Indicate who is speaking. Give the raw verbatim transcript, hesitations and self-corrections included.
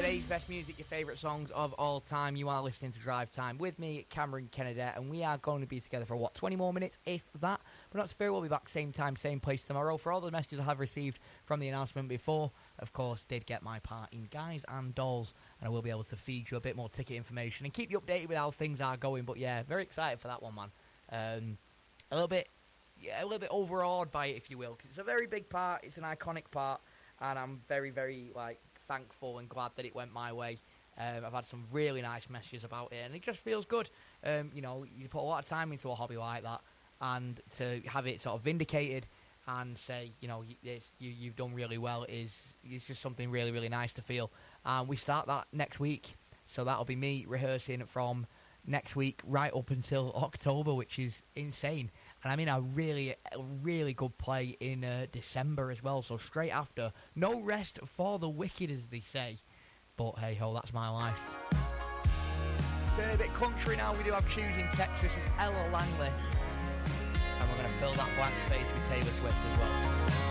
Speaker 1: Today's best music, your favourite songs of all time. You are listening to Drive Time with me, Cameron Kennedy, and we are going to be together for, what, twenty more minutes, if that? But not to fear, we'll be back same time, same place tomorrow. For all the messages I have received from the announcement before, of course, did get my part in Guys and Dolls, and I will be able to feed you a bit more ticket information and keep you updated with how things are going. But yeah, very excited for that one, man. Um, a little bit, yeah, a little bit overawed by it, if you will, because it's a very big part, it's an iconic part, and I'm very, very, like, thankful and glad that it went my way. Um, I've had some really nice messages about it, and it just feels good. Um, you know, you put a lot of time into a hobby like that, and to have it sort of vindicated and say, you know, it's, you, you've done really well is is just something really, really nice to feel. And we start that next week, so that'll be me rehearsing from next week right up until October, which is insane. And I'm in a really, really good play in uh, December as well, so straight after. No rest for the wicked, as they say. But hey ho, that's my life. Turning a bit country now, we do have Choosing Texas with Ella Langley. And we're going to fill that blank space with Taylor Swift as well.